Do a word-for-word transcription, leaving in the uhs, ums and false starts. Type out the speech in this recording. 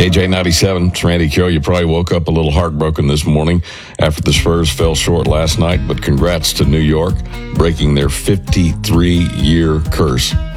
K J ninety-seven, it's Randy Carroll. You probably woke up a little heartbroken this morning after the Spurs fell short last night, but congrats to New York breaking their fifty-three year curse.